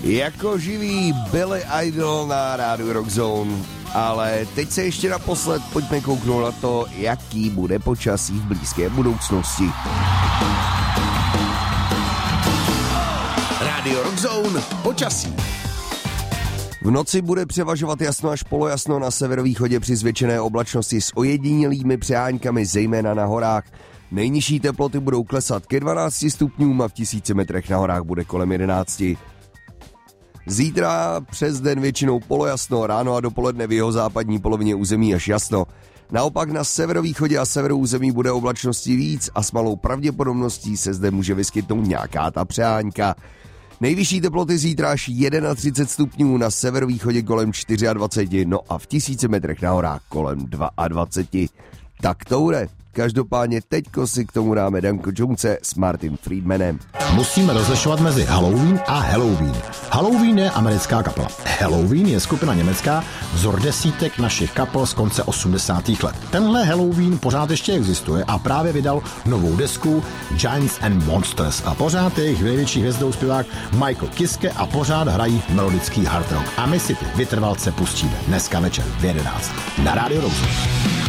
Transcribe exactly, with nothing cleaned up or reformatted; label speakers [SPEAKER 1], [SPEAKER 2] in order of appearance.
[SPEAKER 1] Jako živý Billy Idol na rádiu Rock Zone. Ale teď se ještě naposled pojďme kouknout na to, jaký bude počasí v blízké budoucnosti.
[SPEAKER 2] Rádio Rock Zone, počasí.
[SPEAKER 1] V noci bude převažovat jasno až polojasno na severovýchodě při zvětšené oblačnosti s ojedinělými přeháňkami, zejména na horách. Nejnižší teploty budou klesat ke dvanácti stupňům a v tisíci metrech na horách bude kolem jedenácti. Zítra přes den většinou polojasno, ráno a dopoledne v jihozápadní polovině území až jasno. Naopak na severovýchodě a severu území bude oblačnosti víc a s malou pravděpodobností se zde může vyskytnout nějaká ta přeháňka. Nejvyšší teploty zítra až třicet jedna stupňů, na severovýchodě kolem dvacet čtyři, no a v tisíci metrech na horách kolem dvacet dva. Tak toure. Každopádně teďko si k tomu dáme Danko Jonese s Martin Friedmanem.
[SPEAKER 3] Musíme rozlišovat mezi Halloween a Halloween. Halloween je americká kapela. Halloween je skupina německá, vzor desítek našich kapel z konce osmdesátých let. Tenhle Halloween pořád ještě existuje a právě vydal novou desku Giants and Monsters a pořád je jejich největší hvězdou zpěvák Michael Kiske a pořád hrají melodický hard rock. A my si ty vytrvalce pustíme dneska večer v jedenáct na Rádiu Rock Zone.